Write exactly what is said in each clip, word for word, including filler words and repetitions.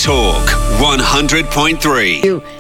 Talk one hundred point three.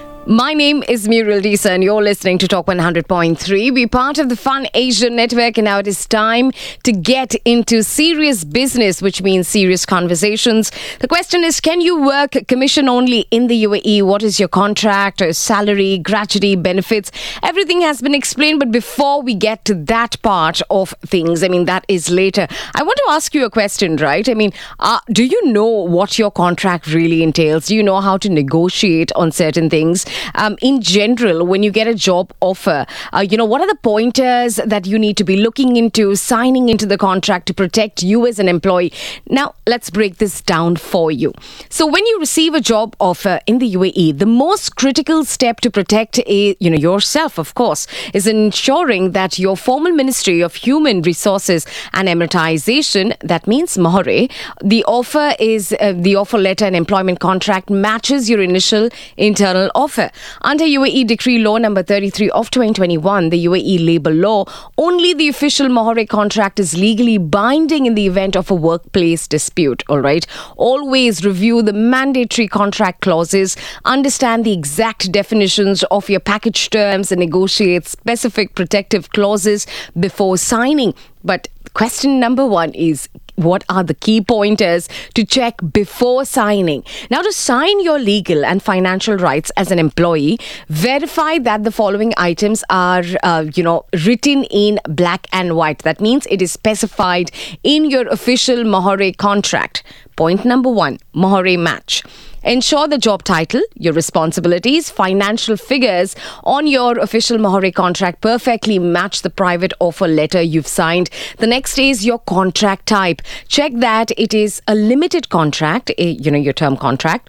My name is Muriel Disa and you're listening to Talk one hundred point three. We're part of the Fun Asia Network and now it is time to get into serious business, which means serious conversations. The question is, can you work commission only in the U A E? What is your contract, or salary, gratuity, benefits? Everything has been explained, but before we get to that part of things, I mean, that is later. I want to ask you a question, right? I mean, uh, do you know what your contract really entails? Do you know how to negotiate on certain things? Um, in general, when you get a job offer, uh, you know, what are the pointers that you need to be looking into, signing into the contract to protect you as an employee? Now, let's break this down for you. So when you receive a job offer in the U A E, the most critical step to protect a, you know, yourself, of course, is ensuring that your formal Ministry of Human Resources and Emiratization, that means Mohore, the offer is uh, the offer letter and employment contract matches your initial internal offer. Under U A E Decree Law number thirty-three of twenty twenty-one, the U A E Labour Law, only the official Mohore contract is legally binding in the event of a workplace dispute, all right? Always review the mandatory contract clauses, understand the exact definitions of your package terms and negotiate specific protective clauses before signing. But question number one is, what are the key pointers to check before signing? Now, to sign your legal and financial rights as an employee, verify that the following items are, uh, you know, written in black and white. That means it is specified in your official Mohore contract. Point number one, Mohore match. Ensure the job title, your responsibilities, financial figures on your official Mohore contract perfectly match the private offer letter you've signed. The next is your contract type. Check that it is a limited contract, a, you know, your term contract.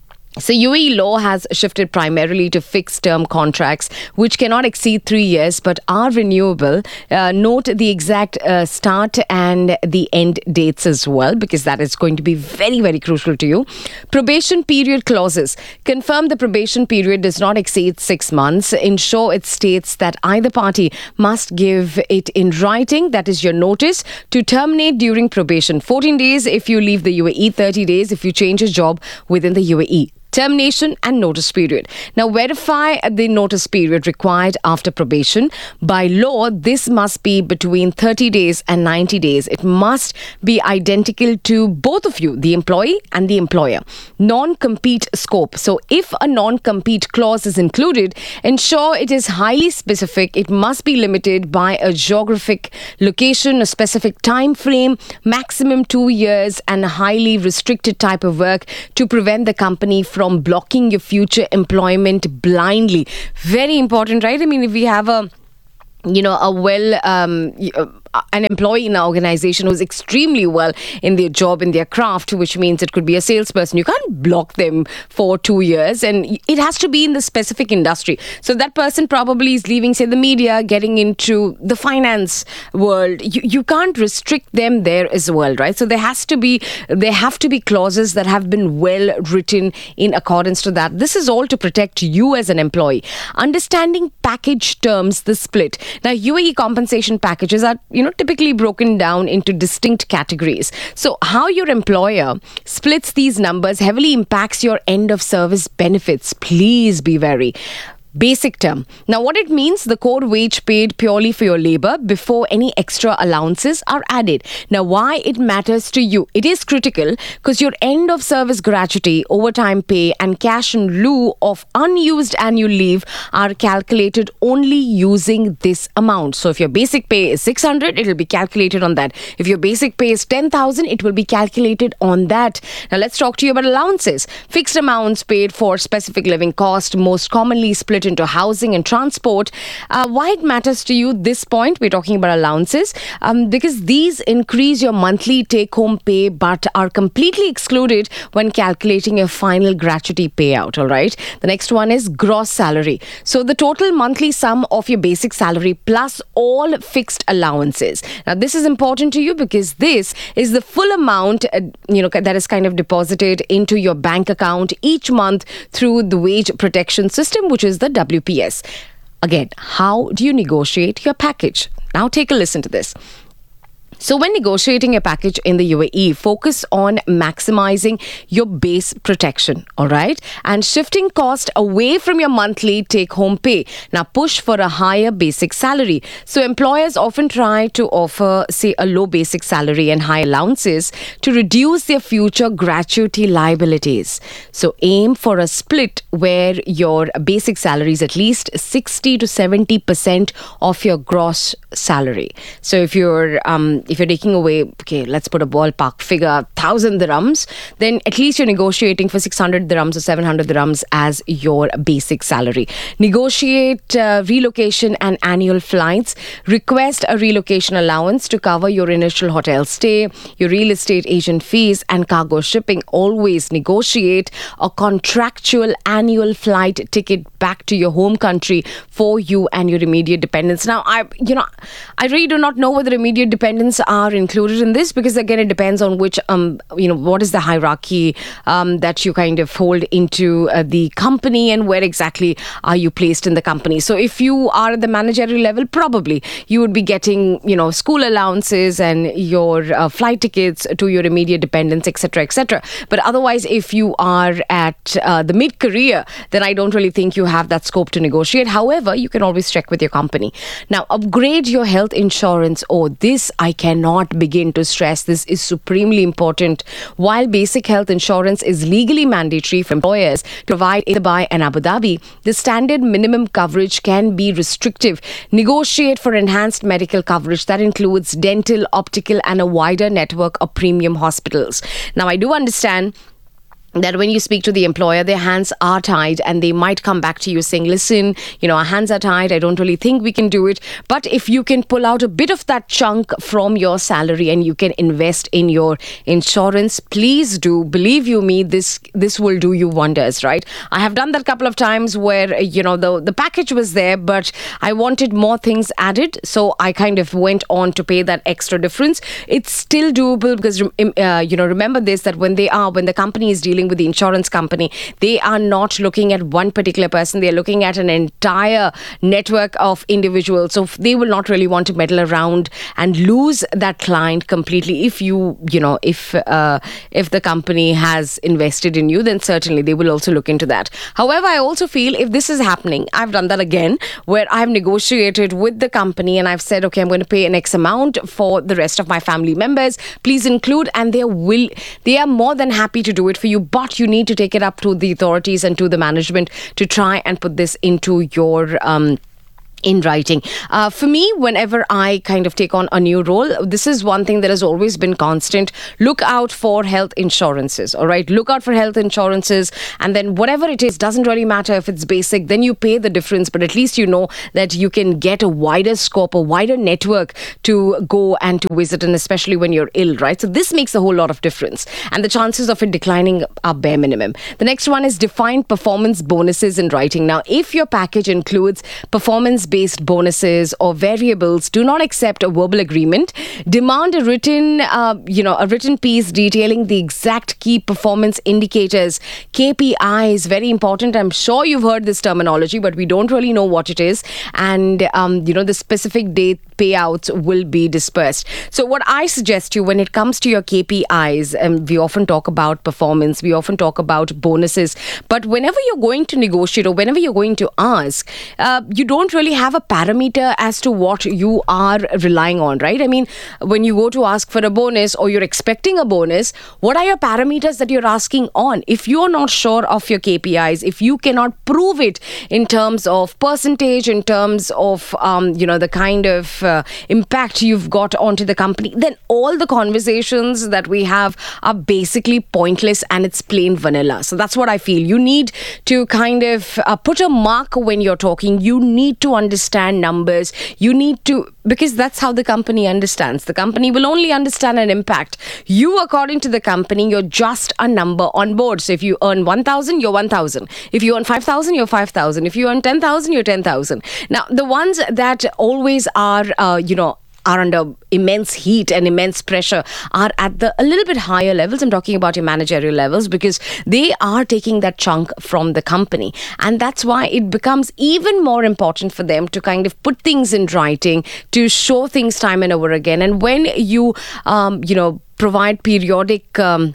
So U A E law has shifted primarily to fixed term contracts which cannot exceed three years but are renewable. Uh, note the exact uh, start and the end dates as well, because that is going to be very, very crucial to you. Probation period clauses. Confirm the probation period does not exceed six months. Ensure it states that either party must give it in writing, that is your notice, to terminate during probation. fourteen days if you leave the U A E, thirty days if you change a job within the U A E. Termination and notice period. Now, verify the notice period required after probation. By law, this must be between thirty days and ninety days. It must be identical to both of you, the employee and the employer. Non-compete scope. So, if a non-compete clause is included, ensure it is highly specific. It must be limited by a geographic location, a specific time frame, maximum two years, and a highly restricted type of work to prevent the company from from blocking your future employment blindly. Very important, right? I mean, if we have a, you know, a well, um, an employee in our organization who's extremely well in their job, in their craft, which means it could be a salesperson. You can't block them for two years and it has to be in the specific industry. So that person probably is leaving, say, the media, getting into the finance world. You, you can't restrict them there as well, right? So there has to be, there have to be clauses that have been well written in accordance to that. This is all to protect you as an employee. Understanding package terms, the split. Now, U A E compensation packages are, you know, typically broken down into distinct categories. So how your employer splits these numbers heavily impacts your end of service benefits. Please be wary. Basic term. Now, what it means, the core wage paid purely for your labor before any extra allowances are added. Now, why it matters to you? It is critical because your end of service gratuity, overtime pay, and cash in lieu of unused annual leave are calculated only using this amount. So, if your basic pay is six hundred, it will be calculated on that. If your basic pay is ten thousand, it will be calculated on that. Now, let's talk to you about allowances. Fixed amounts paid for specific living cost, most commonly split into housing and transport. Uh, why it matters to you, this point, we're talking about allowances, um, because these increase your monthly take-home pay but are completely excluded when calculating your final gratuity payout, all right? The next one is gross salary. So the total monthly sum of your basic salary plus all fixed allowances. Now, this is important to you because this is the full amount, uh, you know, that is kind of deposited into your bank account each month through the wage protection system, which is the W P S. Again, how do you negotiate your package? Now take a listen to this. So when negotiating a package in the U A E, focus on maximizing your base protection, all right? And shifting cost away from your monthly take-home pay. Now push for a higher basic salary. So employers often try to offer, say, a low basic salary and high allowances to reduce their future gratuity liabilities. So aim for a split where your basic salary is at least sixty to seventy percent of your gross salary. So if you're um, if you're taking away, okay, let's put a ballpark figure, one thousand dirhams, then at least you're negotiating for six hundred dirhams or seven hundred dirhams as your basic salary. Negotiate uh, relocation and annual flights. Request a relocation allowance to cover your initial hotel stay, your real estate agent fees, and cargo shipping. Always negotiate a contractual annual flight ticket back to your home country for you and your immediate dependents. Now, I, you know, I really do not know whether immediate dependents are included in this, because again, it depends on which, um, you know, what is the hierarchy um, that you kind of hold into uh, the company, and where exactly are you placed in the company. So if you are at the managerial level, probably you would be getting, you know, school allowances and your uh, flight tickets to your immediate dependents, et cetera, et cetera. But otherwise, if you are at uh, the mid-career, then I don't really think you have that scope to negotiate. However, you can always check with your company. Now, upgrade your health insurance. Oh, this I cannot begin to stress. This is supremely important. While basic health insurance is legally mandatory for employers to provide in Dubai and Abu Dhabi, the standard minimum coverage can be restrictive. Negotiate for enhanced medical coverage that includes dental, optical, and a wider network of premium hospitals. Now, I do understand that when you speak to the employer, their hands are tied, and they might come back to you saying, listen, you know, our hands are tied. I don't really think we can do it. But if you can pull out a bit of that chunk from your salary and you can invest in your insurance, please do. Believe you me, this this will do you wonders, right? I have done that a couple of times where, you know, the, the package was there, but I wanted more things added. So I kind of went on to pay that extra difference. It's still doable because, uh, you know, remember this, that when they are, when the company is dealing with the insurance company, they are not looking at one particular person. They're looking at an entire network of individuals. So they will not really want to meddle around and lose that client completely. If you, you know, if uh, if the company has invested in you, then certainly they will also look into that. However, I also feel if this is happening, I've done that again, where I've negotiated with the company and I've said, okay, I'm going to pay an X amount for the rest of my family members. Please include, and they will, they are more than happy to do it for you. But you need to take it up to the authorities and to the management to try and put this into your um in writing. Uh, for me, whenever I kind of take on a new role, this is one thing that has always been constant. Look out for health insurances, all right? Look out for health insurances, and then whatever it is, doesn't really matter if it's basic, then you pay the difference, but at least you know that you can get a wider scope, a wider network to go and to visit, and especially when you're ill, right? So this makes a whole lot of difference, and the chances of it declining are bare minimum. The next one is define performance bonuses in writing. Now, if your package includes performance based bonuses or variables, do not accept a verbal agreement. Demand a written, uh, you know, a written piece detailing the exact key performance indicators. K P I is very important. I'm sure you've heard this terminology, but we don't really know what it is. And, um, you know, the specific date payouts will be dispersed. So what I suggest you when it comes to your K P Is, and we often talk about performance, we often talk about bonuses, but whenever you're going to negotiate or whenever you're going to ask, uh, you don't really have a parameter as to what you are relying on, right? I mean, when you go to ask for a bonus or you're expecting a bonus, what are your parameters that you're asking on? If you're not sure of your K P Is, if you cannot prove it in terms of percentage, in terms of, um, you know, the kind of uh, impact you've got onto the company, then all the conversations that we have are basically pointless and it's plain vanilla. So that's what I feel. You need to kind of uh, put a mark when you're talking. You need to understand numbers. You need to, because that's how the company understands. The company will only understand an impact. You, according to the company, you're just a number on board. So if you earn one thousand, you're one thousand. If you earn five thousand, you're five thousand. If you earn ten thousand, you're ten thousand. Now, the ones that always are, uh, you know, are under immense heat and immense pressure are at the a little bit higher levels. I'm talking about your managerial levels, because they are taking that chunk from the company, and that's why it becomes even more important for them to kind of put things in writing, to show things time and over again. And when you um, you know provide periodic um,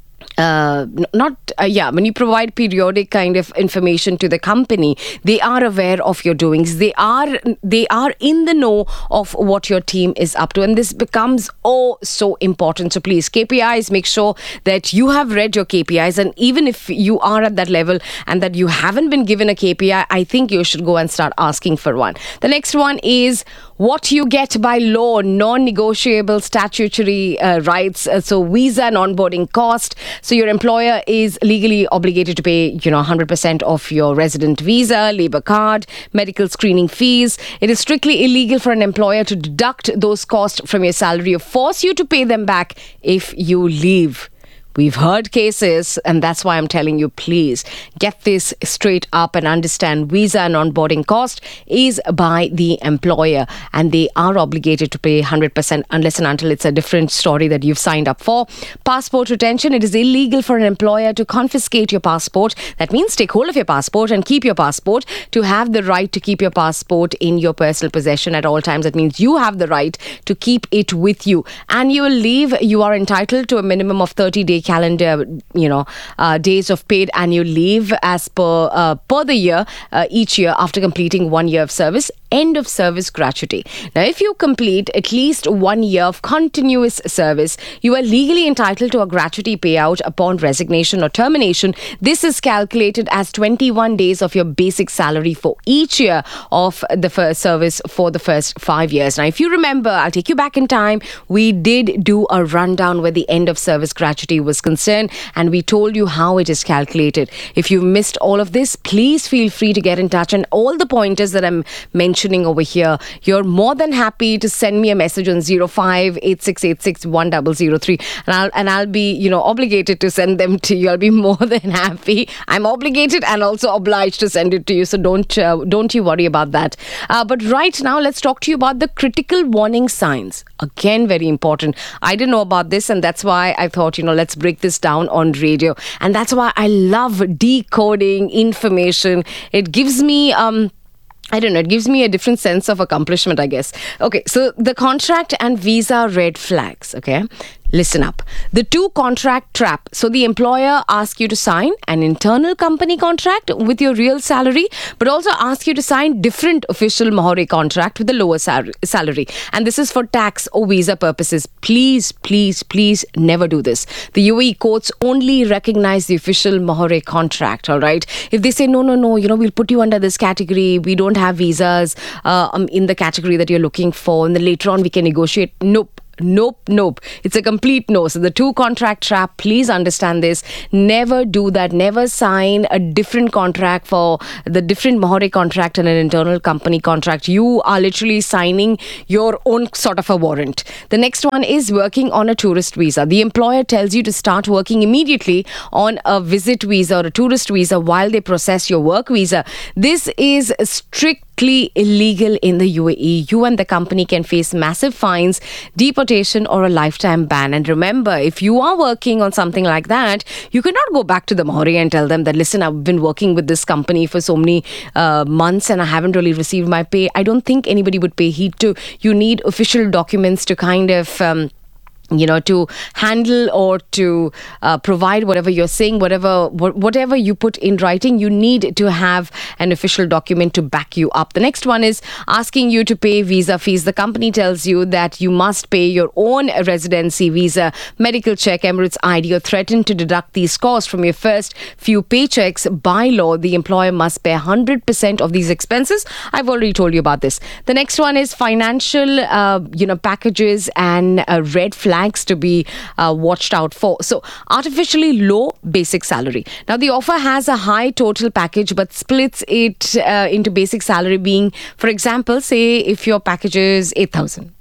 uh, not uh, yeah when you provide periodic kind of information to the company, they are aware of your doings, they are they are in the know of what your team is up to, and this becomes oh so important. So please, K P Is, make sure that you have read your K P Is, and even if you are at that level and that you haven't been given a K P I, I think you should go and start asking for one. The next one is what you get by law, non-negotiable statutory uh, rights. Uh, so visa and onboarding cost. So your employer is legally obligated to pay, you know, one hundred percent of your resident visa, labor card, medical screening fees. It is strictly illegal for an employer to deduct those costs from your salary or force you to pay them back if you leave. We've heard cases, and that's why I'm telling you, please get this straight up and understand visa and onboarding cost is by the employer, and they are obligated to pay one hundred percent unless and until it's a different story that you've signed up for. Passport retention. It is illegal for an employer to confiscate your passport. That means take hold of your passport and keep your passport. To have the right to keep your passport in your personal possession at all times, that means you have the right to keep it with you. Annual leave. You are entitled to a minimum of thirty day calendar, you know, uh, days of paid annual leave as per uh, per the year, uh, each year after completing one year of service. End of service gratuity. Now, if you complete at least one year of continuous service, you are legally entitled to a gratuity payout upon resignation or termination. This is calculated as twenty-one days of your basic salary for each year of the first service for the first five years. Now, if you remember, I'll take you back in time. We did do a rundown where the end of service gratuity was concerned, and we told you how it is calculated. If you missed all of this, please feel free to get in touch, and all the pointers that I'm mentioning over here, you're more than happy to send me a message on zero five eight six eight six one zero zero three, and I'll and I'll be, you know, obligated to send them to you. I'll be more than happy. I'm obligated and also obliged to send it to you, so don't uh, don't you worry about that. Uh, but right now, let's talk to you about the critical warning signs. Again, very important. I didn't know about this, and that's why I thought, you know, let's break this down on radio. And that's why I love decoding information. It gives me um I don't know, it gives me a different sense of accomplishment, I guess. Okay, so the contract and visa red flags, okay? Listen up. The two contract trap. So the employer asks you to sign an internal company contract with your real salary, but also asks you to sign different official Mohore contract with a lower sal- salary. And this is for tax or visa purposes. Please, please, please never do this. The U A E courts only recognize the official Mohore contract, all right? If they say, no, no, no, you know, we'll put you under this category. We don't have visas uh, um, in the category that you're looking for. And then later on we can negotiate. Nope. Nope, nope. It's a complete no. So the two contract trap, please understand this. Never do that. Never sign a different contract for the different Mohore contract and an internal company contract. You are literally signing your own sort of a warrant. The next one is working on a tourist visa. The employer tells you to start working immediately on a visit visa or a tourist visa while they process your work visa. This is strict illegal in the U A E. You and the company can face massive fines, deportation, or a lifetime ban. And remember, if you are working on something like that, you cannot go back to the Mohore and tell them that, listen, I've been working with this company for so many uh, months and I haven't really received my pay. I don't think anybody would pay heed to. You need official documents to kind of um, you know, to handle or to uh, provide whatever you're saying, whatever wh- whatever you put in writing, you need to have an official document to back you up. The next one is asking you to pay visa fees. The company tells you that you must pay your own residency visa, medical check, Emirates I D, or threaten to deduct these costs from your first few paychecks. By law, the employer must pay one hundred percent of these expenses. I've already told you about this. The next one is financial, uh, you know, packages and uh, red flags to be uh, watched out for. So, artificially low basic salary. Now, the offer has a high total package but splits it uh, into basic salary being, for example, say if your package is eight thousand.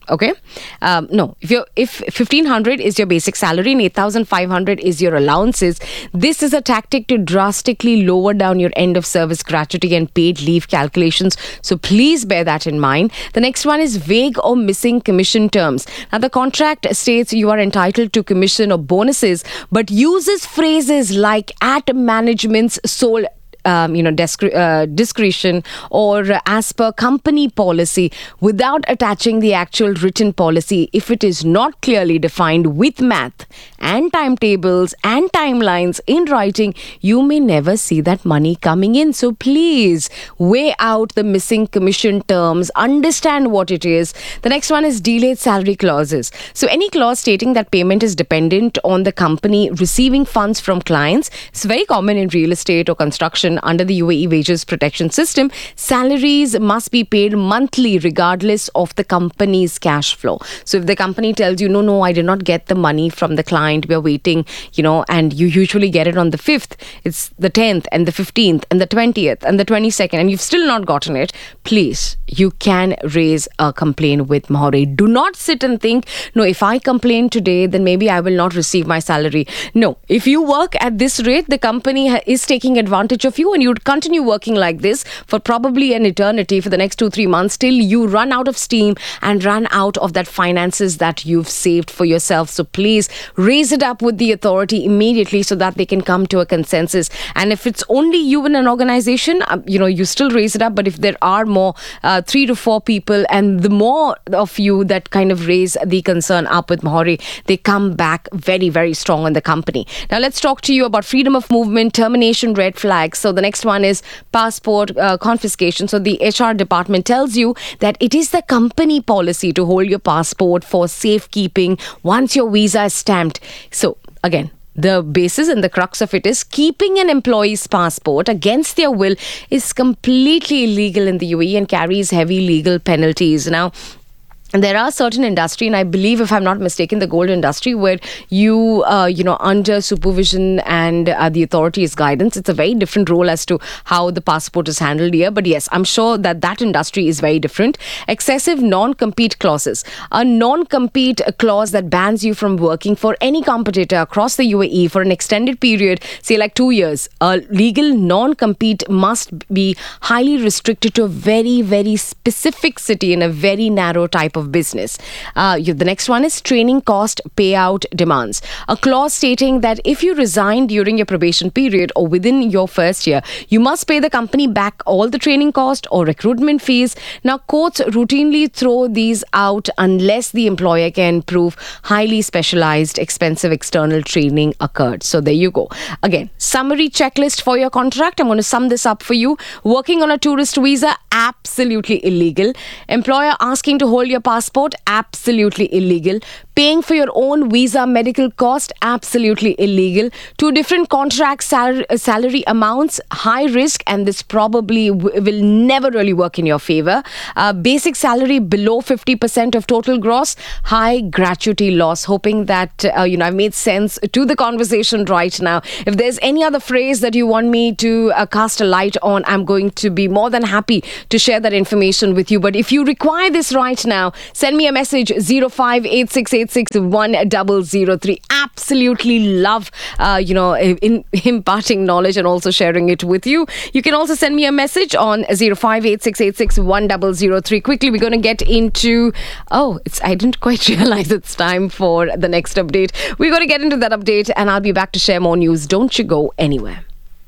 Okay, um, no. If you if fifteen hundred is your basic salary and eight thousand five hundred is your allowances, this is a tactic to drastically lower down your end of service gratuity and paid leave calculations. So please bear that in mind. The next one is vague or missing commission terms. Now the contract states you are entitled to commission or bonuses, but uses phrases like at management's sole Um, you know, discre- uh, discretion or uh, as per company policy without attaching the actual written policy. If it is not clearly defined with math and timetables and timelines in writing, you may never see that money coming in. So please weigh out the missing commission terms, understand what it is. The next one is delayed salary clauses. So any clause stating that payment is dependent on the company receiving funds from clients. It's very common in real estate or construction. Under the U A E wages protection system, salaries must be paid monthly regardless of the company's cash flow. So if the company tells you, no, no, I did not get the money from the client, we are waiting, you know, and you usually get it on the fifth, it's the tenth and the fifteenth and the twentieth and the twenty-second, and you've still not gotten it, please, you can raise a complaint with Mohore. Do not sit and think, no, if I complain today, then maybe I will not receive my salary. No, if you work at this rate, the company ha- is taking advantage of you, and you would continue working like this for probably an eternity for the next two, three months till you run out of steam and run out of that finances that you've saved for yourself. So please raise it up with the authority immediately so that they can come to a consensus. And if it's only you in an organization, uh, you know, you still raise it up. But if there are more, uh, three to four people, and the more of you that kind of raise the concern up with Mohore, they come back very, very strong on the company. Now let's talk to you about freedom of movement, termination, red flags. So the next one is passport uh, confiscation. So the H R department tells you that it is the company policy to hold your passport for safekeeping once your visa is stamped. So again, the basis and the crux of it is keeping an employee's passport against their will is completely illegal in the U A E and carries heavy legal penalties. Now, and there are certain industry, and I believe, if I'm not mistaken, the gold industry, where you, uh, you know, under supervision and uh, the authority's guidance, it's a very different role as to how the passport is handled here. But yes, I'm sure that that industry is very different. Excessive non-compete clauses. A non-compete clause that bans you from working for any competitor across the U A E for an extended period, say like two years. A legal non-compete must be highly restricted to a very, very specific city in a very narrow type of of business. Uh, you, the next one is training cost payout demands. A clause stating that if you resign during your probation period or within your first year, you must pay the company back all the training cost or recruitment fees. Now, courts routinely throw these out unless the employer can prove highly specialized, expensive external training occurred. So there you go. Again, summary checklist for your contract. I'm going to sum this up for you. Working on a tourist visa, absolutely illegal. Employer asking to hold your passport, absolutely illegal. Paying for your own visa medical cost, absolutely illegal. Two different contract sal- salary amounts, high risk, and this probably w- will never really work in your favor. Uh, basic salary below fifty percent of total gross, high gratuity loss. Hoping that, uh, you know, I've made sense to the conversation right now. If there's any other phrase that you want me to uh, cast a light on, I'm going to be more than happy to share that information with you. But if you require this right now, send me a message, zero five eight six eight six one zero zero three. Absolutely love, uh, you know, in imparting knowledge and also sharing it with you. You can also send me a message on zero five eight six eight six one zero zero three. Quickly, we're going to get into, oh, it's I didn't quite realize it's time for the next update. We're going to get into that update and I'll be back to share more news. Don't you go anywhere.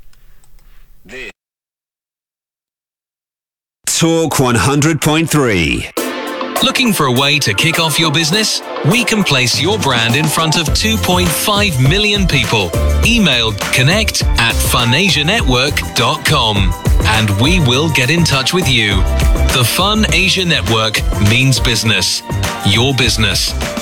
Talk one hundred point three. Looking for a way to kick off your business? We can place your brand in front of two point five million people. Email connect at funasia network dot com and we will get in touch with you. The Fun Asia Network means business. Your business.